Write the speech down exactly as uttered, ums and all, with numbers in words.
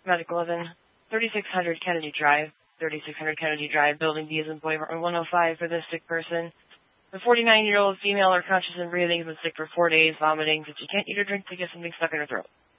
Medic eleven, thirty-six hundred Kennedy Drive, thirty-six hundred Kennedy Drive, Building B as in boy, apartment one oh five for this sick person. The forty-nine-year-old female are conscious and breathing, has been sick for four days, vomiting, but she can't eat or drink to get something stuck in her throat.